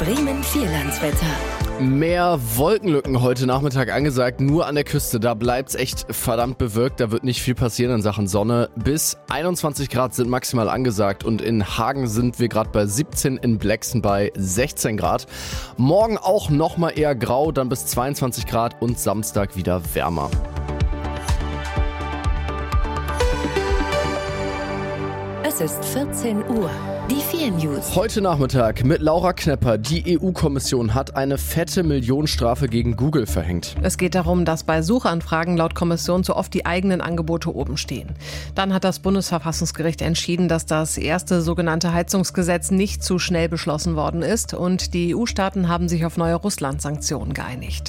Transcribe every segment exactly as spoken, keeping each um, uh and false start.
Bremen Vierlandswetter. Mehr Wolkenlücken heute Nachmittag angesagt, nur an der Küste. Da bleibt's echt verdammt bewölkt, da wird nicht viel passieren in Sachen Sonne. Bis einundzwanzig Grad sind maximal angesagt und in Hagen sind wir gerade bei siebzehn, in Blaxen bei sechzehn Grad. Morgen auch nochmal eher grau, dann bis zweiundzwanzig Grad und Samstag wieder wärmer. Es ist vierzehn Uhr. Die vier News. Heute Nachmittag mit Laura Knepper. Die E U-Kommission hat eine fette Millionenstrafe gegen Google verhängt. Es geht darum, dass bei Suchanfragen laut Kommission zu oft die eigenen Angebote oben stehen. Dann hat das Bundesverfassungsgericht entschieden, dass das erste sogenannte Heizungsgesetz nicht zu schnell beschlossen worden ist und die E U-Staaten haben sich auf neue Russland-Sanktionen geeinigt.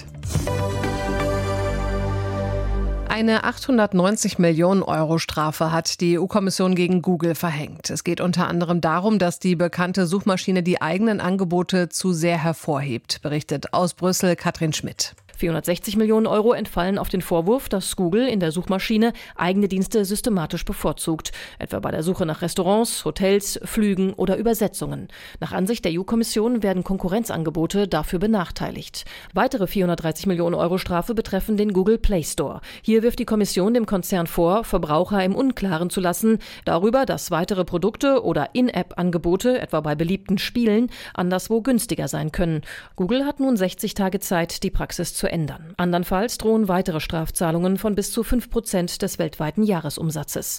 Eine achthundertneunzig Millionen Euro Strafe hat die E U-Kommission gegen Google verhängt. Es geht unter anderem darum, dass die bekannte Suchmaschine die eigenen Angebote zu sehr hervorhebt, berichtet aus Brüssel Katrin Schmidt. vierhundertsechzig Millionen Euro entfallen auf den Vorwurf, dass Google in der Suchmaschine eigene Dienste systematisch bevorzugt. Etwa bei der Suche nach Restaurants, Hotels, Flügen oder Übersetzungen. Nach Ansicht der E U-Kommission werden Konkurrenzangebote dafür benachteiligt. Weitere vierhundertdreißig Millionen Euro Strafe betreffen den Google Play Store. Hier wirft die Kommission dem Konzern vor, Verbraucher im Unklaren zu lassen darüber, dass weitere Produkte oder In-App-Angebote, etwa bei beliebten Spielen, anderswo günstiger sein können. Google hat nun sechzig Tage Zeit, die Praxis zu ändern. Andernfalls drohen weitere Strafzahlungen von bis zu fünf Prozent des weltweiten Jahresumsatzes.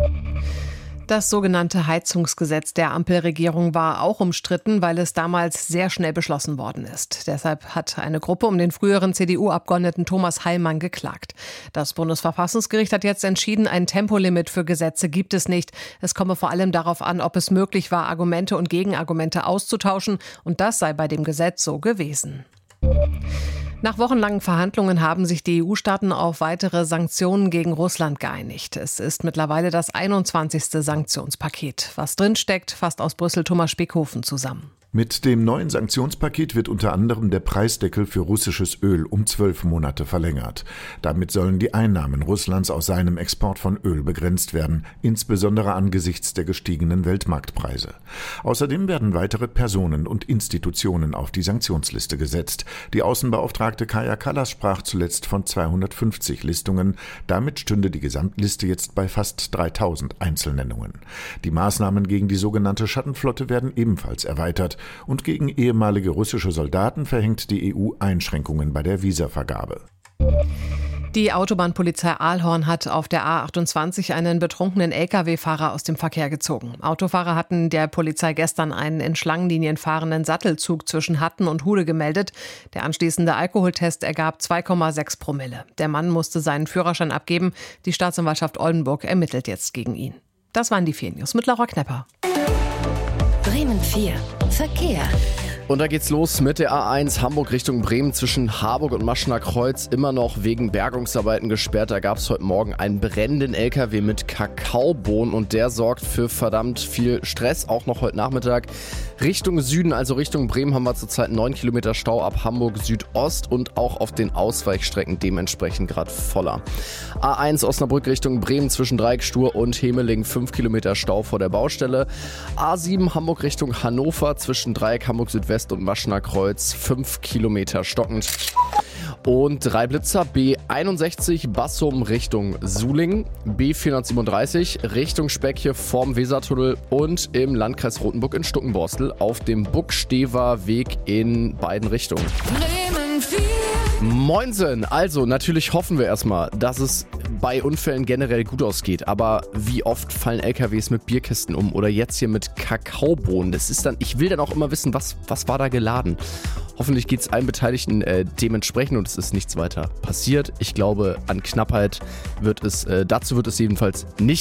Das sogenannte Heizungsgesetz der Ampelregierung war auch umstritten, weil es damals sehr schnell beschlossen worden ist. Deshalb hat eine Gruppe um den früheren C D U-Abgeordneten Thomas Heilmann geklagt. Das Bundesverfassungsgericht hat jetzt entschieden, ein Tempolimit für Gesetze gibt es nicht. Es komme vor allem darauf an, ob es möglich war, Argumente und Gegenargumente auszutauschen. Und das sei bei dem Gesetz so gewesen. Nach wochenlangen Verhandlungen haben sich die E U-Staaten auf weitere Sanktionen gegen Russland geeinigt. Es ist mittlerweile das einundzwanzigste Sanktionspaket. Was drinsteckt, fasst aus Brüssel Thomas Spickhofen zusammen. Mit dem neuen Sanktionspaket wird unter anderem der Preisdeckel für russisches Öl um zwölf Monate verlängert. Damit sollen die Einnahmen Russlands aus seinem Export von Öl begrenzt werden, insbesondere angesichts der gestiegenen Weltmarktpreise. Außerdem werden weitere Personen und Institutionen auf die Sanktionsliste gesetzt. Die Außenbeauftragte Kaja Kallas sprach zuletzt von zweihundertfünfzig Listungen. Damit stünde die Gesamtliste jetzt bei fast dreitausend Einzelnennungen. Die Maßnahmen gegen die sogenannte Schattenflotte werden ebenfalls erweitert. Und gegen ehemalige russische Soldaten verhängt die E U Einschränkungen bei der Visavergabe. Die Autobahnpolizei Aalhorn hat auf der A achtundzwanzig einen betrunkenen L K W-Fahrer aus dem Verkehr gezogen. Autofahrer hatten der Polizei gestern einen in Schlangenlinien fahrenden Sattelzug zwischen Hatten und Hude gemeldet. Der anschließende Alkoholtest ergab zwei Komma sechs Promille. Der Mann musste seinen Führerschein abgeben. Die Staatsanwaltschaft Oldenburg ermittelt jetzt gegen ihn. Das waren die vier News mit Laura Knepper. Bremen vier. Verkehr. Und da geht's los mit der A eins Hamburg Richtung Bremen zwischen Harburg und Maschener Kreuz. Immer noch wegen Bergungsarbeiten gesperrt. Da gab es heute Morgen einen brennenden L K W mit Kakaobohnen und der sorgt für verdammt viel Stress. Auch noch heute Nachmittag Richtung Süden, also Richtung Bremen, haben wir zurzeit neun Kilometer Stau ab Hamburg Südost und auch auf den Ausweichstrecken dementsprechend gerade voller. A eins Osnabrück Richtung Bremen zwischen Dreieckstuhr und Hemeling fünf Kilometer Stau vor der Baustelle. A sieben Hamburg Richtung Hannover zwischen Dreieck Hamburg Südwest und Maschener Kreuz fünf Kilometer stockend. Und drei Blitzer, B einundsechzig Bassum Richtung Sulingen, B vierhundertsiebenunddreißig Richtung Speck hier vorm Wesertunnel und im Landkreis Rothenburg in Stuckenborstel auf dem Buckstever Weg in beiden Richtungen. Bremen vier. Moinsen! Also, natürlich hoffen wir erstmal, dass es bei Unfällen generell gut ausgeht. Aber wie oft fallen L K Ws mit Bierkisten um oder jetzt hier mit Kakaobohnen? Das ist dann, ich will dann auch immer wissen, was, was war da geladen? Hoffentlich geht es allen Beteiligten äh, dementsprechend und es ist nichts weiter passiert. Ich glaube, an Knappheit wird es, äh, dazu wird es jedenfalls nicht